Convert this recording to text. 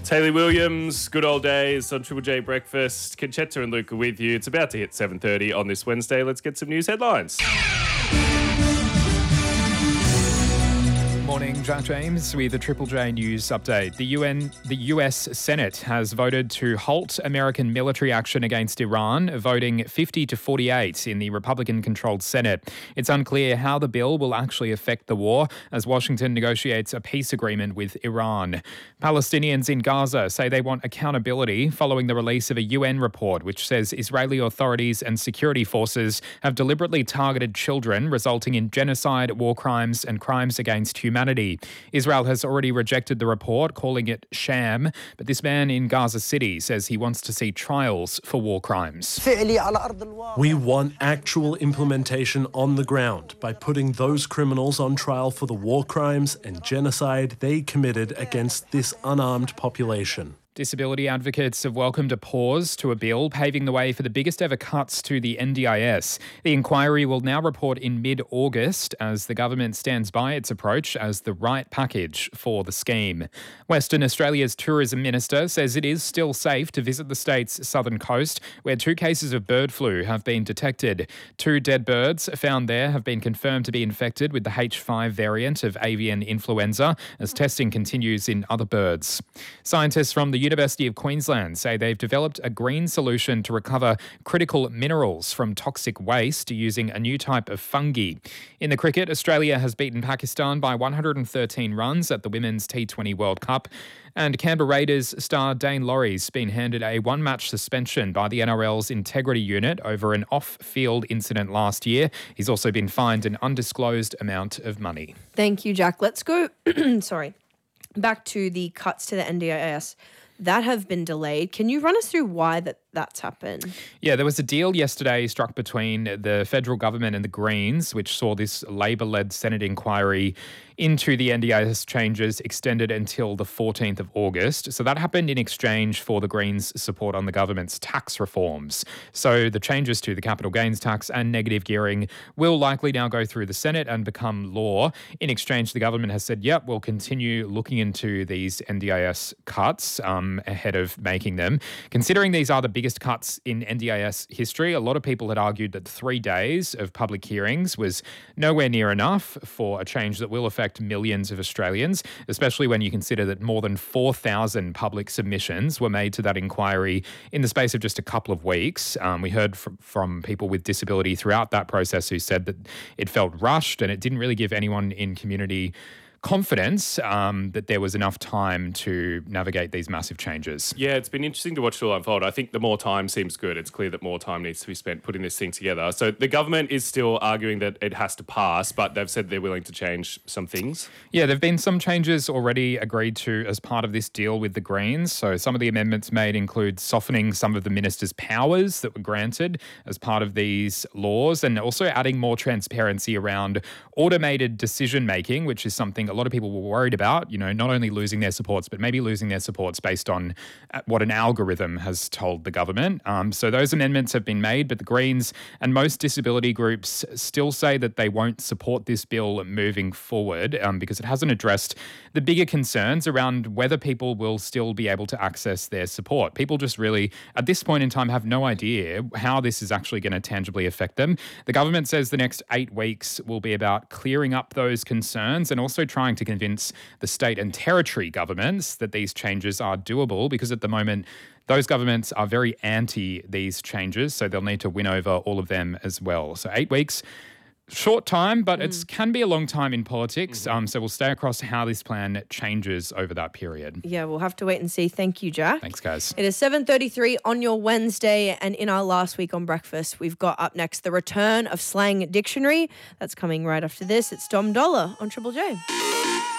Taylor Williams, good old days on Triple J Breakfast. Conchetta and Luca with you. It's about to hit 7:30 on this Wednesday. Let's get some news headlines. Morning, Jack James with the Triple J News update. The US Senate has voted to halt American military action against Iran, voting 50-48 in the Republican-controlled Senate. It's unclear how the bill will actually affect the war as Washington negotiates a peace agreement with Iran. Palestinians in Gaza say they want accountability following the release of a UN report which says Israeli authorities and security forces have deliberately targeted children, resulting in genocide, war crimes, and crimes against humanity. Israel has already rejected the report, calling it sham, but this man in Gaza City says he wants to see trials for war crimes. We want actual implementation on the ground by putting those criminals on trial for the war crimes and genocide they committed against this unarmed population. Disability advocates have welcomed a pause to a bill paving the way for the biggest ever cuts to the NDIS. The inquiry will now report in mid-August as the government stands by its approach as the right package for the scheme. Western Australia's tourism minister says it is still safe to visit the state's southern coast, where 2 cases of bird flu have been detected. 2 dead birds found there have been confirmed to be infected with the H5 variant of avian influenza as testing continues in other birds. Scientists from the University of Queensland say they've developed a green solution to recover critical minerals from toxic waste using a new type of fungi. In the cricket, Australia has beaten Pakistan by 113 runs at the Women's T20 World Cup. And Canberra Raiders star Dane Laurie's been handed a 1-match suspension by the NRL's Integrity Unit over an off-field incident last year. He's also been fined an undisclosed amount of money. Thank you, Jack. Let's go back to the cuts to the NDIS that have been delayed. Can you run us through why that's happened? Yeah, there was a deal yesterday struck between the federal government and the Greens, which saw this Labor-led Senate inquiry into the NDIS changes extended until the 14th of August. So that happened in exchange for the Greens' support on the government's tax reforms. So the changes to the capital gains tax and negative gearing will likely now go through the Senate and become law. In exchange, the government has said, yep, we'll continue looking into these NDIS cuts ahead of making them. Considering these are the biggest cuts in NDIS history, a lot of people had argued that 3 days of public hearings was nowhere near enough for a change that will affect millions of Australians, especially when you consider that more than 4,000 public submissions were made to that inquiry in the space of just a couple of weeks. We heard from people with disability throughout that process who said that it felt rushed and it didn't really give anyone in community confidence that there was enough time to navigate these massive changes. Yeah, it's been interesting to watch it all unfold. I think the more time seems good. It's clear that more time needs to be spent putting this thing together. So the government is still arguing that it has to pass, but they've said they're willing to change some things. Yeah, there have been some changes already agreed to as part of this deal with the Greens. So some of the amendments made include softening some of the ministers' powers that were granted as part of these laws and also adding more transparency around automated decision-making, which is something a lot of people were worried about, not only losing their supports, but maybe losing their supports based on what an algorithm has told the government. So those amendments have been made, but the Greens and most disability groups still say that they won't support this bill moving forward because it hasn't addressed the bigger concerns around whether people will still be able to access their support. People just really, at this point in time, have no idea how this is actually going to tangibly affect them. The government says the next 8 weeks will be about clearing up those concerns and also trying to convince the state and territory governments that these changes are doable, because at the moment those governments are very anti these changes, so they'll need to win over all of them as well. So 8 weeks, short time, but it can be a long time in politics. So we'll stay across how this plan changes over that period. Yeah, we'll have to wait and see. Thank you, Jack. Thanks, guys. It is 7:33 on your Wednesday, and in our last week on breakfast, we've got up next the return of Slang Dictionary. That's coming right after this. It's Dom Dollar on Triple J.